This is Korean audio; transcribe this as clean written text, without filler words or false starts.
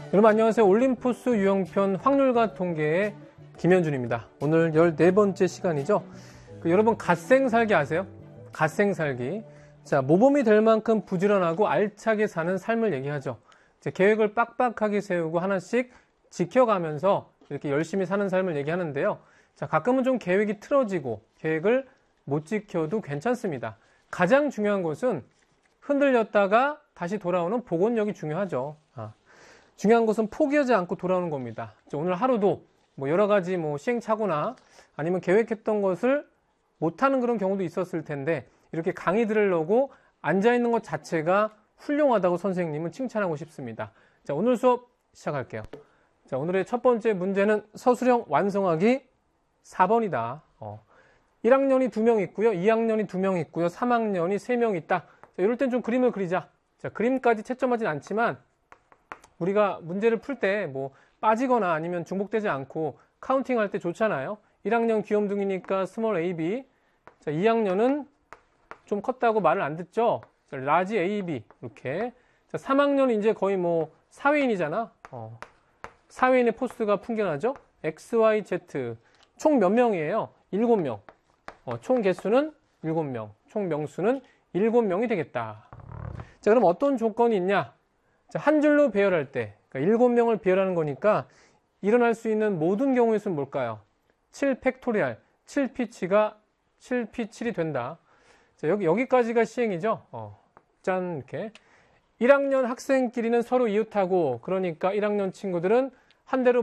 여러분 안녕하세요. 올림포스 유형편 확률과 통계의 김현준입니다. 오늘 14번째 시간이죠. 여러분 갓생살기 아세요? 갓생살기. 자, 모범이 될 만큼 부지런하고 알차게 사는 삶을 얘기하죠. 이제 계획을 빡빡하게 세우고 하나씩 지켜가면서 이렇게 열심히 사는 삶을 얘기하는데요. 자, 가끔은 좀 계획이 틀어지고 계획을 못 지켜도 괜찮습니다. 가장 중요한 것은 흔들렸다가 다시 돌아오는 복원력이 중요하죠. 중요한 것은 포기하지 않고 돌아오는 겁니다. 오늘 하루도 여러 가지 시행착오나 아니면 계획했던 것을 못하는 그런 경우도 있었을 텐데 이렇게 강의 들으려고 앉아있는 것 자체가 훌륭하다고 선생님은 칭찬하고 싶습니다. 자, 오늘 수업 시작할게요. 자, 오늘의 첫 번째 문제는 서술형 완성하기 4번이다. 1학년이 2명 있고요. 2학년이 2명 있고요. 3학년이 3명 있다. 자, 이럴 땐 좀 그림을 그리자. 자, 그림까지 채점하진 않지만 우리가 문제를 풀 때 빠지거나 아니면 중복되지 않고 카운팅 할 때 좋잖아요. 1학년 귀염둥이니까 스몰 ab. 자, 2학년은 좀 컸다고 말을 안 듣죠. 자, 라지 ab 이렇게. 자, 3학년은 이제 거의 사회인이잖아. 사회인의 포스가 풍겨나죠. x, y, z. 총 몇 명이에요? 7명. 총 개수는 7명. 총 명수는 7명이 되겠다. 자, 그럼 어떤 조건이 있냐? 자, 한 줄로 배열할 때, 그러니까 7명을 배열하는 거니까 일어날 수 있는 모든 경우의 수는 뭘까요? 7 팩토리얼, 7P7가 7P7이 된다. 자, 여기까지가 시행이죠. 짠, 이렇게. 1학년 학생끼리는 서로 이웃하고, 그러니까 1학년 친구들은 한 대로